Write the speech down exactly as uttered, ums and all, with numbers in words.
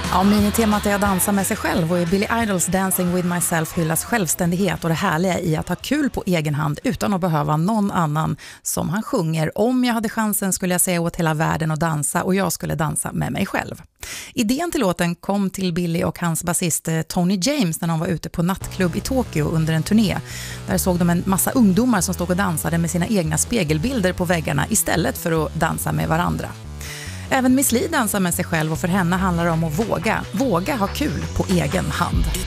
Ja, minitemat är att dansa med sig själv och i Billy Idols Dancing with myself hyllas självständighet och det härliga i att ha kul på egen hand utan att behöva någon annan. Som han sjunger, om jag hade chansen skulle jag säga åt hela världen att dansa och jag skulle dansa med mig själv. Idén till låten kom till Billy och hans basist Tony James när de var ute på nattklubb i Tokyo under en turné. Där såg de en massa ungdomar som stod och dansade med sina egna spegelbilder på väggarna istället för att dansa med varandra. Även Miss Li dansar med sig själv och för henne handlar det om att våga. Våga ha kul på egen hand.